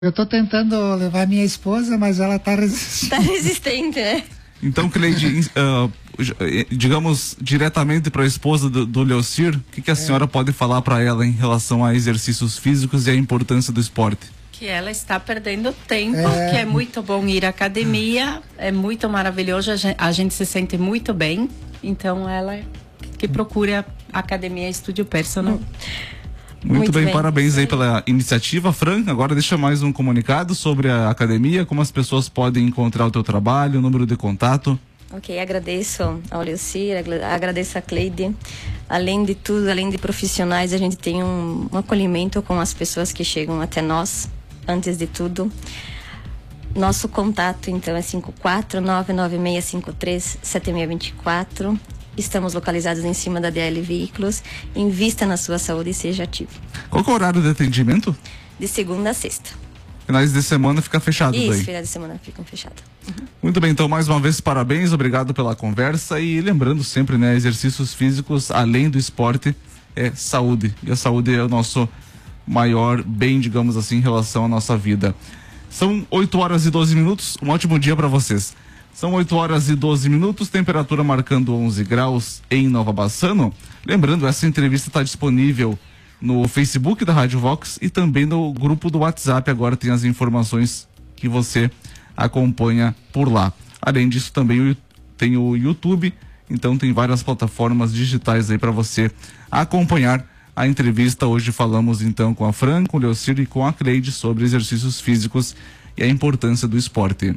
Eu tô tentando levar minha esposa, mas ela tá resistente. Tá resistente, né? Então, Cleide, digamos diretamente para a esposa do Leocir, o que a senhora pode falar para ela em relação a exercícios físicos e a importância do esporte? Que ela está perdendo tempo, que é muito bom ir à academia, é muito maravilhoso, a gente se sente muito bem, então ela que procure a academia Estúdio Personal. Muito bem, parabéns aí pela iniciativa, Fran. Agora deixa mais um comunicado sobre a academia, como as pessoas podem encontrar o teu trabalho, o número de contato. Ok, agradeço ao Leocir, agradeço a Cleide. Além de tudo, além de profissionais, a gente tem um acolhimento com as pessoas que chegam até nós, antes de tudo. Nosso contato, então, é 54996537624. Estamos localizados em cima da DL Veículos. Invista na sua saúde e seja ativo. Qual que é o horário de atendimento? De segunda a sexta. Finais de semana fica fechado daí? Isso, finais de semana ficam fechados. Muito bem, então mais uma vez parabéns, obrigado pela conversa e lembrando sempre, né, exercícios físicos, além do esporte, é saúde. E a saúde é o nosso maior bem, digamos assim, em relação à nossa vida. São 8h12, um ótimo dia para vocês. São 8h12, temperatura marcando 11 graus em Nova Bassano. Lembrando, essa entrevista está disponível no Facebook da Rádio Vox e também no grupo do WhatsApp. Agora tem as informações que você acompanha por lá. Além disso, também tem o YouTube, então tem várias plataformas digitais aí para você acompanhar a entrevista. Hoje falamos então com a Fran, com o Leocir e com a Cleide sobre exercícios físicos e a importância do esporte.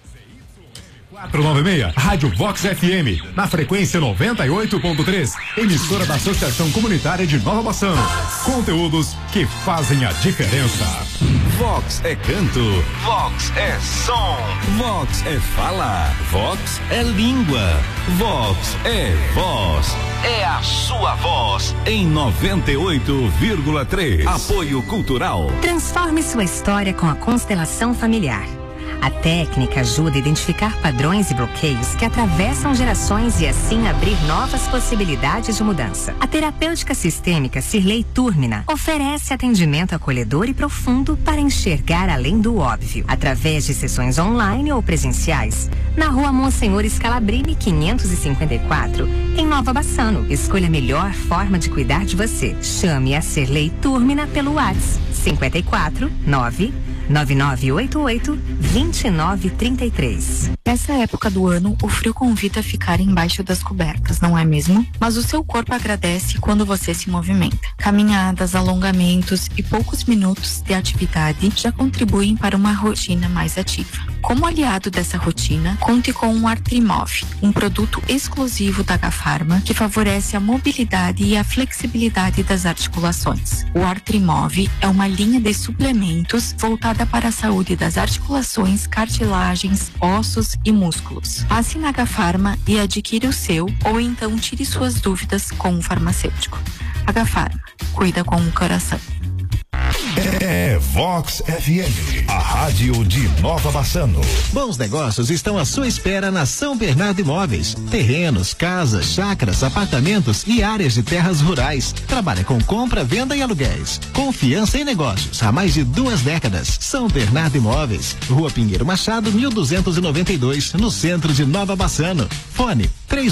496, Rádio Vox FM, na frequência 98.3, emissora da Associação Comunitária de Nova Bassano. Conteúdos que fazem a diferença. Vox é canto, Vox é som, Vox é fala, Vox é língua, Vox é voz. É a sua voz em 98,3. Apoio Cultural. Transforme sua história com a constelação familiar. A técnica ajuda a identificar padrões e bloqueios que atravessam gerações e assim abrir novas possibilidades de mudança. A terapêutica sistêmica Cirlei Túrmina oferece atendimento acolhedor e profundo para enxergar além do óbvio, através de sessões online ou presenciais, na Rua Monsenhor Scalabrini 554, em Nova Bassano. Escolha a melhor forma de cuidar de você. Chame a Cirlei Túrmina pelo WhatsApp 549-9988-2933. Nessa época do ano, o frio convida a ficar embaixo das cobertas, não é mesmo? Mas o seu corpo agradece quando você se movimenta. Caminhadas, alongamentos e poucos minutos de atividade já contribuem para uma rotina mais ativa. Como aliado dessa rotina, conte com o Artrimov, um produto exclusivo da Agafarma que favorece a mobilidade e a flexibilidade das articulações. O Artrimov é uma linha de suplementos voltada para a saúde das articulações, cartilagens, ossos e músculos. Passe na Agafarma e adquire o seu, ou então tire suas dúvidas com o farmacêutico. Agafarma, cuida com o coração. É Vox FM, a rádio de Nova Bassano. Bons negócios estão à sua espera na São Bernardo Imóveis. Terrenos, casas, chácaras, apartamentos e áreas de terras rurais. Trabalha com compra, venda e aluguéis. Confiança em negócios há mais de 2 décadas. São Bernardo Imóveis, Rua Pinheiro Machado, 1292, no centro de Nova Bassano. Fone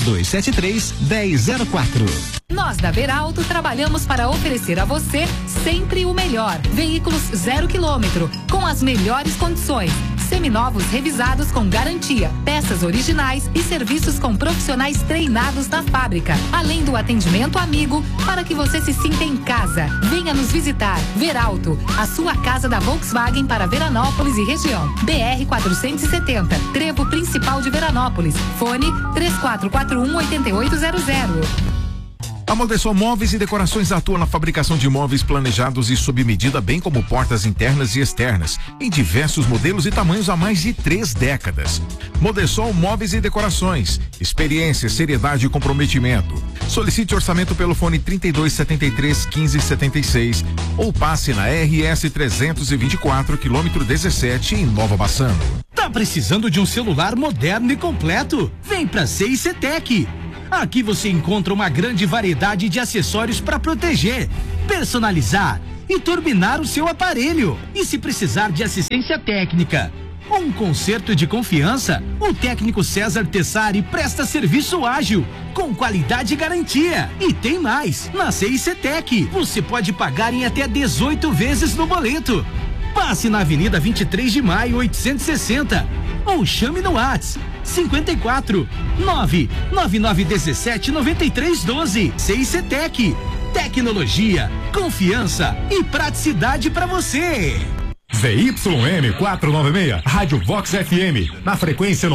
3273-1004. Nós da Veralto trabalhamos para oferecer a você sempre o melhor. Veículos 0 km, com as melhores condições. Seminovos revisados com garantia, peças originais e serviços com profissionais treinados na fábrica. Além do atendimento amigo, para que você se sinta em casa. Venha nos visitar. Veralto, a sua casa da Volkswagen para Veranópolis e região. BR 470, trevo principal de Veranópolis. Fone 3441-8800. A Modesol Móveis e Decorações atua na fabricação de móveis planejados e sob medida, bem como portas internas e externas, em diversos modelos e tamanhos há mais de 3 décadas. Modesol Móveis e Decorações, experiência, seriedade e comprometimento. Solicite orçamento pelo fone 3273-1576 ou passe na RS 324, quilômetro 17, em Nova Bassano. Tá precisando de um celular moderno e completo? Vem pra CICTEC. Aqui você encontra uma grande variedade de acessórios para proteger, personalizar e turbinar o seu aparelho. E se precisar de assistência técnica, um conserto de confiança, o técnico César Tessari presta serviço ágil, com qualidade e garantia. E tem mais, na CICTEC, você pode pagar em até 18 vezes no boleto. Passe na Avenida 23 de Maio, 860, ou chame no WhatsApp 54 99917 9312. CICTEC, tecnologia, confiança e praticidade para você. ZYM 496, Rádio Vox FM, na frequência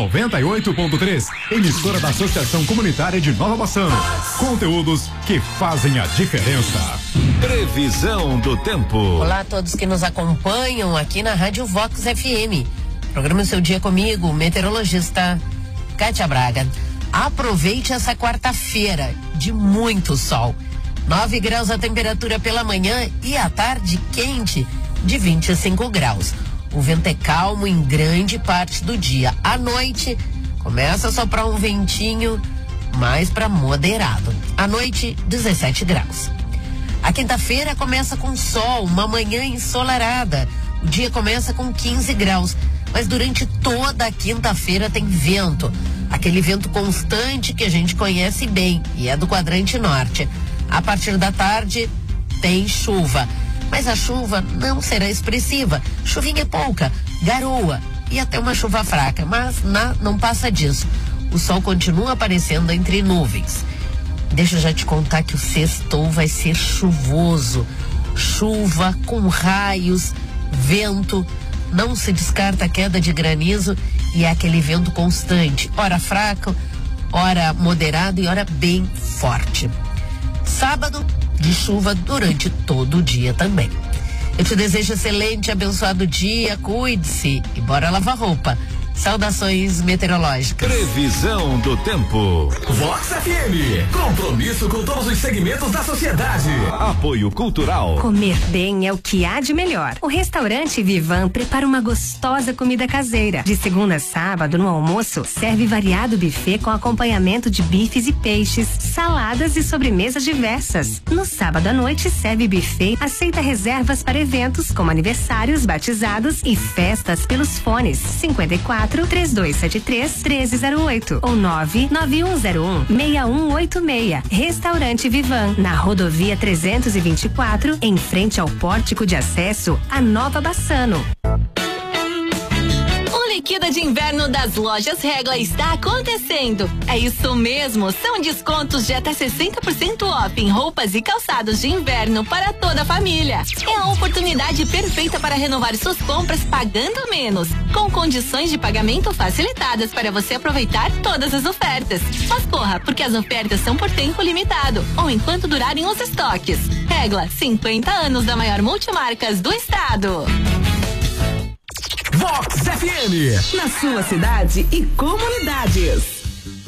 98.3, emissora da Associação Comunitária de Nova Bassano. Conteúdos que fazem a diferença. Previsão do tempo. Olá a todos que nos acompanham aqui na Rádio Vox FM. Programa o seu dia comigo, meteorologista Kátia Braga. Aproveite essa quarta-feira de muito sol. 9 graus a temperatura pela manhã e à tarde quente de 25 graus. O vento é calmo em grande parte do dia. À noite começa a soprar um ventinho mais para moderado. À noite, 17 graus. A quinta-feira começa com sol, uma manhã ensolarada. O dia começa com 15 graus, mas durante toda a quinta-feira tem vento. Aquele vento constante que a gente conhece bem e é do quadrante norte. A partir da tarde tem chuva. Mas a chuva não será expressiva. Chuvinha pouca, garoa e até uma chuva fraca, mas não passa disso. O sol continua aparecendo entre nuvens. Deixa eu já te contar que o sextou vai ser chuvoso. Chuva com raios, vento. Não se descarta a queda de granizo e é aquele vento constante, ora fraco, ora moderado e ora bem forte. Sábado, de chuva durante todo o dia também. Eu te desejo excelente, abençoado dia, cuide-se e bora lavar roupa. Saudações meteorológicas. Previsão do tempo. Vox FM, compromisso com todos os segmentos da sociedade. Apoio cultural. Comer bem é o que há de melhor. O restaurante Vivan prepara uma gostosa comida caseira. De segunda a sábado, no almoço, serve variado buffet com acompanhamento de bifes e peixes, saladas e sobremesas diversas. No sábado à noite, serve buffet, aceita reservas para eventos como aniversários, batizados e festas pelos fones 54 3273 1308 ou 99101 6186. Restaurante Vivan, na rodovia 324, em frente ao pórtico de acesso à Nova Bassano. Liquida de inverno das lojas Regla está acontecendo. É isso mesmo, são descontos de até 60% off em roupas e calçados de inverno para toda a família. É a oportunidade perfeita para renovar suas compras pagando menos, com condições de pagamento facilitadas para você aproveitar todas as ofertas. Mas corra, porque as ofertas são por tempo limitado ou enquanto durarem os estoques. Regla, 50 anos da maior multimarcas do estado. Vox FM, na sua cidade e comunidades.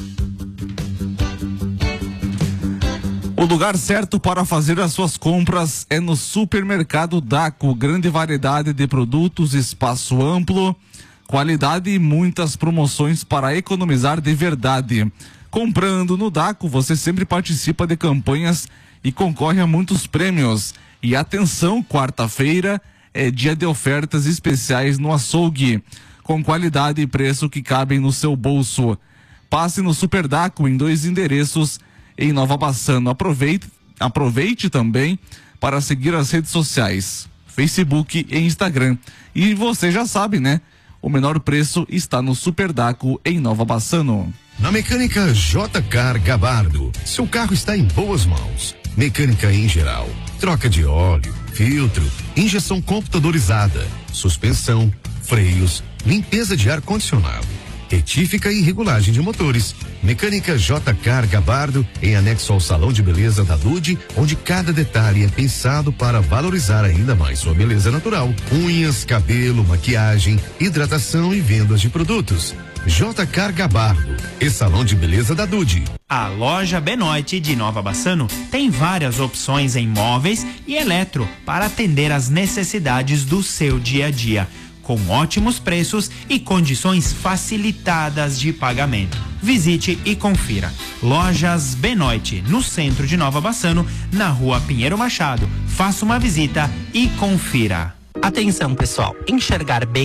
O lugar certo para fazer as suas compras é no Supermercado Daco. Grande variedade de produtos, espaço amplo, qualidade e muitas promoções para economizar de verdade. Comprando no Daco, você sempre participa de campanhas e concorre a muitos prêmios. E atenção, quarta-feira é dia de ofertas especiais no açougue, com qualidade e preço que cabem no seu bolso. Passe no Super Daco em 2 endereços em Nova Bassano. Aproveite também para seguir as redes sociais, Facebook e Instagram. E você já sabe, né? O menor preço está no Super Daco em Nova Bassano. Na Mecânica J-Car Gabardo, seu carro está em boas mãos. Mecânica em geral, troca de óleo, filtro, injeção computadorizada, suspensão, freios, limpeza de ar-condicionado, retífica e regulagem de motores. Mecânica J-Car Gabardo, em anexo ao Salão de Beleza da Dude, onde cada detalhe é pensado para valorizar ainda mais sua beleza natural. Unhas, cabelo, maquiagem, hidratação e vendas de produtos. J-Car Gabardo e Salão de Beleza da Dude. A loja Benoit de Nova Bassano tem várias opções em móveis e eletro para atender às necessidades do seu dia a dia, com ótimos preços e condições facilitadas de pagamento. Visite e confira. Lojas Benoit, no centro de Nova Bassano, na Rua Pinheiro Machado, Faça uma visita e confira. Atenção, pessoal, enxergar bem